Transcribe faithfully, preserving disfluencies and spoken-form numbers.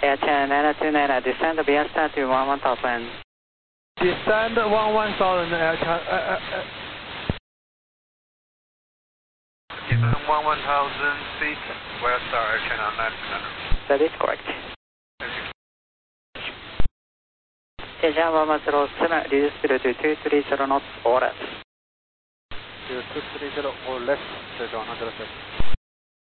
Air Channel nine two nine, descend via start to one one thousand. Descend one one thousand, Air Channel. Uh, uh, uh. Descend one one thousand feet, via start Air Channel nine two nine. That is correct. Asia one one zero seven, reduce speed to two three zero knots or less. two three zero or less, Asia one one zero seven.